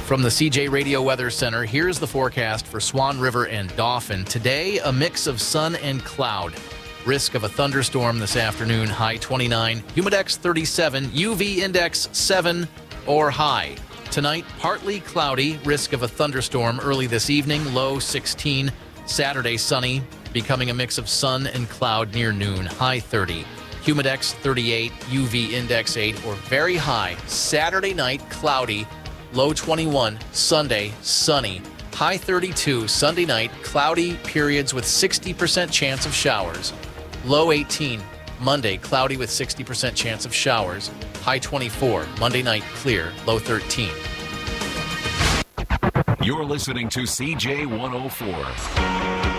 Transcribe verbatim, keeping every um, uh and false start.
From the C J Radio Weather Center, here's the forecast for Swan River and Dauphin. Today, a mix of sun and cloud. Risk of a thunderstorm this afternoon, high twenty-nine. Humidex thirty-seven, U V index seven or high. Tonight, partly cloudy, risk of a thunderstorm early this evening, low sixteen. Saturday, sunny, becoming a mix of sun and cloud near noon, high thirty. Humidex thirty-eight, U V index eight or very high. Saturday night, cloudy. Low twenty-one, Sunday, sunny, high thirty-two, Sunday night, cloudy periods with sixty percent chance of showers. Low eighteen, Monday, cloudy with sixty percent chance of showers. High twenty-four, Monday night, clear, low thirteen. You're listening to C J one oh four.